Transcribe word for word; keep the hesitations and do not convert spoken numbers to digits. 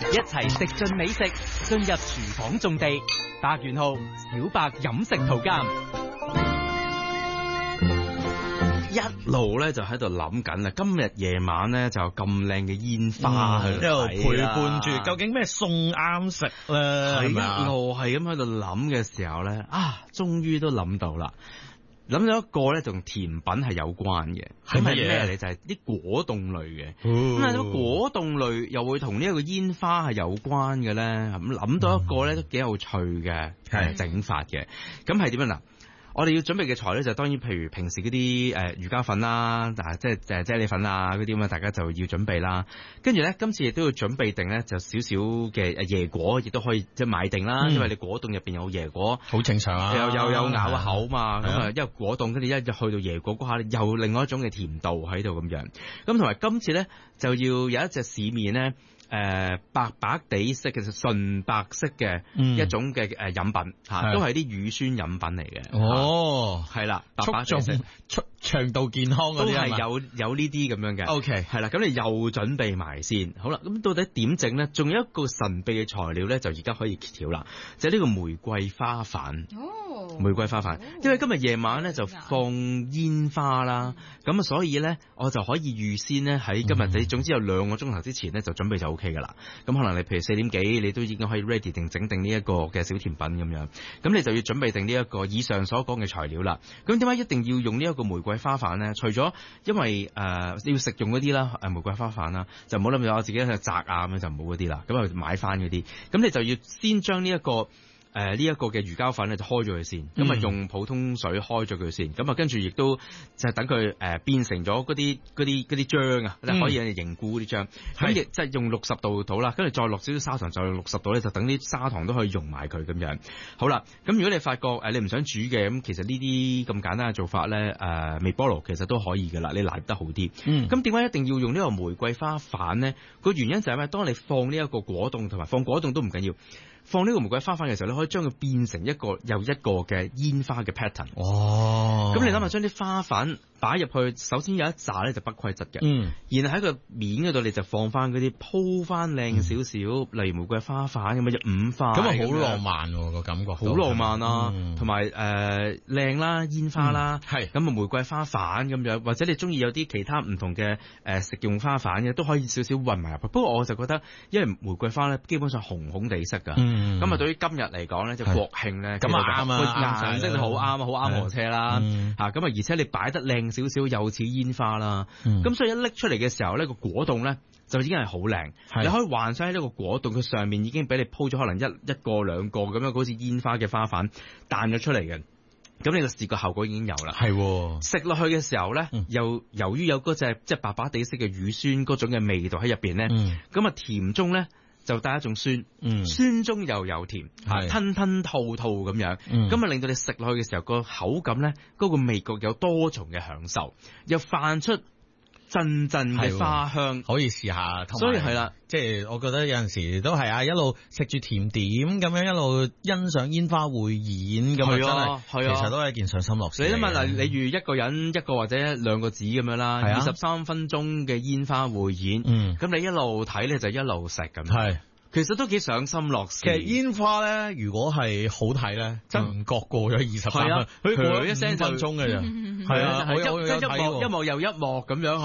一齊食盡美食，進入廚房種地。白元浩、小白飲食圖鑑。 一路咧就喺度諗緊啦，今日夜晚咧就有咁靚嘅煙花喺度睇啦， 一路陪伴住，究竟咩餸啱食咧？ 係一路係咁喺度諗嘅時候咧，啊，終於都諗到啦！諗到一個咧，同甜品係有關嘅，係乜嘢嚟？就係啲果凍類嘅。咁啊，啲果凍類又會同呢一個煙花係有關嘅咧。咁諗到一個咧都幾有趣嘅誒整法嘅。咁係點樣嗱？我哋要準備嘅材料就當然，譬如平時嗰啲誒魚膠粉啦，啊即係誒啫喱粉啊嗰啲咁啊，大家就要準備啦。跟住咧，今次亦都要準備定咧，就少少嘅誒椰果，亦都可以即係買定啦。嗯、因為你果凍入邊有椰果， 好正常啊， 又又有咬口嘛。咁啊，因為果凍跟住一入去到椰果嗰下，又另外一種嘅甜度喺度咁樣。咁同埋今次咧，就要有一隻市面咧。誒、呃、白白地色嘅純白色嘅一種嘅誒飲品嚇，嗯、都係啲乳酸飲品嚟嘅。 哦， 係啦，白白地色， 促腸道健康嗰啲都係有有呢啲咁樣嘅。O K，係啦，咁你又準備埋先。好啦，咁到底點整咧？仲有一個神秘嘅材料咧，就而家可以揭曉啦，就係、是、呢個玫瑰花瓣。哦，玫瑰花瓣，因為今日夜晚咧就放煙花啦，咁啊、嗯，所以咧我就可以預先咧喺今日你、嗯、總之有兩個鐘頭之前咧就準備就 O K 噶啦。咁可能你譬如四點幾，你都已經可以 ready 定整定呢一個嘅小甜品咁樣。咁你就要準備定呢一個以上所講嘅材料啦。咁點解一定要用呢一個玫瑰花瓣咧？除咗因為誒、呃、要食用嗰啲啦，誒玫瑰花瓣啦，就唔好諗住我自己去摘啊咁樣就唔好嗰啲啦。咁啊買翻嗰啲，咁你就要先將呢一個。誒呢一個嘅魚膠粉咧就開咗佢先，咁啊、嗯、用普通水開咗佢先，咁啊跟住亦都就等佢誒、呃、變成咗嗰啲嗰啲嗰啲漿啊，嗯、可以係凝固嗰啲漿，咁亦即係用六十度倒啦，跟住再落少少砂糖，就用六十度咧就等啲砂糖都可以溶埋佢咁樣。好啦，咁如果你發覺誒、呃、你唔想煮嘅，咁其實呢啲咁簡單嘅做法咧，誒、呃、微波爐其實都可以嘅啦，你拿得好啲。咁點解一定要用呢個玫瑰花瓣咧？個原因就係咩？當你放呢一個果凍同埋放果凍都唔緊要。放呢個玫瑰花瓣嘅時候，你可以將佢變成一個又一個嘅煙花嘅 pattern。哦，咁你諗下，將啲花瓣擺入去，首先有一紮咧就不規則嘅，嗯，然後喺個面嗰度你就放翻嗰啲鋪翻靚少少，例如玫瑰花瓣咁樣，就五花，咁啊好浪漫個感覺，好浪漫啊，同埋誒靚啦，煙花啦，係咁啊玫瑰花瓣咁樣，或者你中意有啲其他唔同嘅誒食用花瓣嘅，都可以少少混埋入去。不過我就覺得，因為玫瑰花咧基本上紅紅地色噶。咁啊，嗯、對於今日嚟講咧，就國慶咧，咁啊啱啊，顏色就好啱啊，好啱和車啦，嚇咁啊，而且你擺得靚少少，又似煙花啦，咁、嗯、所以一拎出嚟嘅時候咧，個果凍咧就已經係好靚，是你可以幻想喺呢個果凍，佢上面已經俾你鋪咗可能一一個兩個咁樣，好似煙花嘅花瓣彈咗出嚟嘅。咁你個視覺效果已經有啦，係食落去嘅時候咧，嗯、又由於有嗰隻即係白白地色嘅乳酸嗰種嘅味道喺入邊咧，咁啊、嗯、甜中咧。就帶一種酸，嗯、酸中又有甜，是吞吞吐吐咁樣，咁啊、嗯、令到你食落去嘅時候個口感咧，嗰、那個味覺有多重嘅享受，又泛出陣陣嘅花香， 可以試下。 所以係啦， 即係我覺得有陣時都係啊，一路食住甜點咁樣，一路欣賞煙花匯演咁樣，真係，其實都係一件賞心樂事。你諗下嗱，例如一個人一個或者兩個字咁樣啦，二十三分鐘嘅煙花匯演，咁、嗯、你一路睇咧就一路食咁。係。 其實都幾賞心樂事。 其實煙花咧，如果係好睇咧，真唔覺過咗二十三分，佢過咗一聲分鐘嘅咋。係啊，一一幕一幕又一幕咁樣。